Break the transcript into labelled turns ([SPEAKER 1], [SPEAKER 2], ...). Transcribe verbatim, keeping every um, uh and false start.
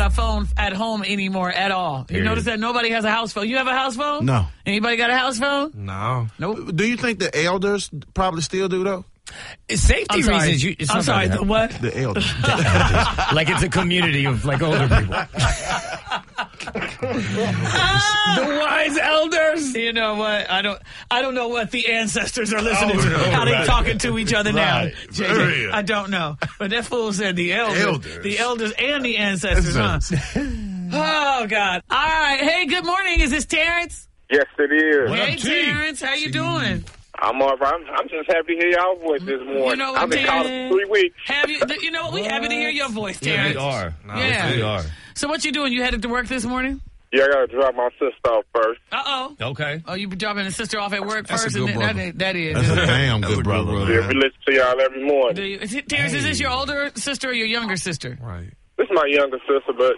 [SPEAKER 1] got a phone at home anymore at all. You
[SPEAKER 2] Period.
[SPEAKER 1] notice that nobody has a house phone. You have a house phone?
[SPEAKER 3] No.
[SPEAKER 1] Anybody got a house phone?
[SPEAKER 4] No.
[SPEAKER 1] Nope.
[SPEAKER 3] Do you think the elders probably still do, though?
[SPEAKER 2] Safety
[SPEAKER 1] I'm sorry.
[SPEAKER 2] reasons. You, it's
[SPEAKER 1] I'm
[SPEAKER 2] not
[SPEAKER 1] sorry.
[SPEAKER 2] that.
[SPEAKER 1] The what?
[SPEAKER 3] The elders.
[SPEAKER 2] Like it's a community of like older people. The wise elders.
[SPEAKER 1] You know what? I don't. I don't know what the ancestors are listening
[SPEAKER 2] Oh,
[SPEAKER 1] to.
[SPEAKER 2] no,
[SPEAKER 1] How they
[SPEAKER 2] right.
[SPEAKER 1] talking to each other
[SPEAKER 2] Right.
[SPEAKER 1] now? J J, I don't know. But that fool said the elders,
[SPEAKER 3] Elders.
[SPEAKER 1] the elders, and the ancestors. Huh? Oh God! All right. Hey, good morning. Is this Terrence?
[SPEAKER 5] Yes, it is.
[SPEAKER 2] What
[SPEAKER 1] Hey,
[SPEAKER 2] up, T?
[SPEAKER 1] Terrence. How you doing?
[SPEAKER 5] I'm all right. I'm, I'm just happy to hear y'all voice this morning.
[SPEAKER 1] You know what,
[SPEAKER 5] I've been
[SPEAKER 1] Terrence?
[SPEAKER 5] calling for three weeks.
[SPEAKER 1] Have you? You know what? We happy to hear your voice,
[SPEAKER 2] Yeah,
[SPEAKER 1] Terrence.
[SPEAKER 2] we are.
[SPEAKER 4] No,
[SPEAKER 1] Yeah.
[SPEAKER 2] We are.
[SPEAKER 1] So what you doing? You headed to work this morning?
[SPEAKER 5] Yeah, I got to drop my sister off first.
[SPEAKER 1] Uh oh.
[SPEAKER 2] Okay.
[SPEAKER 1] Oh, you be dropping the sister off at work
[SPEAKER 3] That's a
[SPEAKER 1] first,
[SPEAKER 3] good
[SPEAKER 1] and
[SPEAKER 3] brother.
[SPEAKER 1] that, that is.
[SPEAKER 3] That's a damn
[SPEAKER 4] That's a
[SPEAKER 3] good
[SPEAKER 4] good
[SPEAKER 3] brother.
[SPEAKER 4] brother.
[SPEAKER 5] Yeah, we listen to y'all every morning.
[SPEAKER 1] Do you, is it, Terrence, is this your older sister or your younger sister?
[SPEAKER 4] Right.
[SPEAKER 5] This is my younger sister, but